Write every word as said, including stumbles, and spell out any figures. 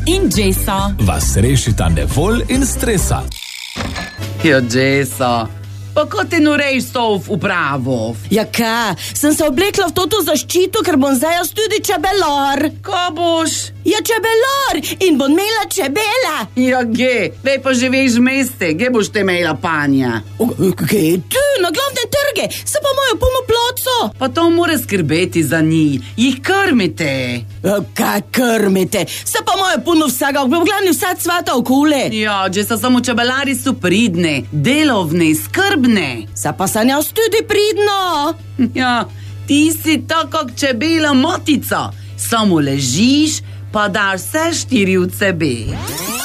in Jessa vas rešita nevolj in stresa. Jo, Jessa, pa ko te norejš to v upravo? Ja, ka, sem se oblekla v toto zaščito, ker bom zdaj jaz tudi čebelor. Ko boš? Ja, čebelor in bom imela čebela. Ja, ge, vej pa živiš v meste, ge boš te imela panja. Ge, tu, na glavne trge, se pa imajo puno placo. Pa to mora skrbeti za njih, jih krmite. Kaj krmite, se pa imajo puno vsega, v glavni vsa cvata okule. Ja, že so samo čebelari so pridne, delovne, skrbne. Se pa sem jaz tudi pridno. Ja, ti si tako kot čebela motica, samo ležiš, pa daš vse štiri v sebe.